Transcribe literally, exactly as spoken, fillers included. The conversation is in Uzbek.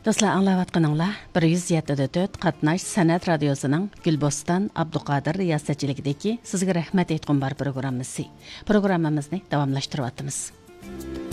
Dostlar, anglayotganinglar bir yuz yetti nöqta to'rt Qatnash San'at radiosining Gulboston Abduqodir riyosatchiligidagi sizga rahmat aytgan bar programmasi. Programmamizni davomlashtiryapmiz.